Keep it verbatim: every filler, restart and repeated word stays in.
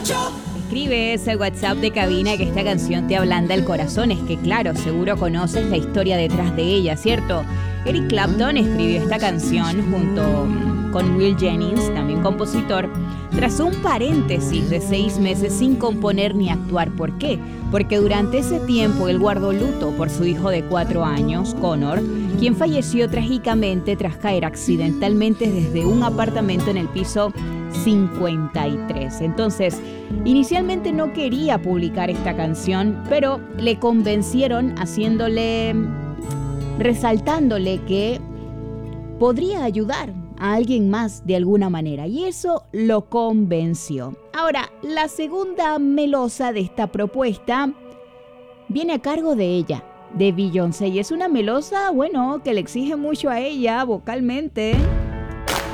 Escribe ese WhatsApp de cabina que esta canción te ablanda el corazón. Es que claro, seguro conoces la historia detrás de ella, ¿cierto? Eric Clapton escribió esta canción junto con Will Jennings, también compositor, tras un paréntesis de seis meses sin componer ni actuar. ¿Por qué? Porque durante ese tiempo él guardó luto por su hijo de cuatro años, Connor, quien falleció trágicamente tras caer accidentalmente desde un apartamento en el piso cincuenta y tres. Entonces, inicialmente no quería publicar esta canción, pero le convencieron haciéndole, resaltándole que podría ayudar a alguien más de alguna manera, y eso lo convenció. Ahora, la segunda melosa de esta propuesta viene a cargo de ella, de Beyoncé, y es una melosa, bueno, que le exige mucho a ella vocalmente.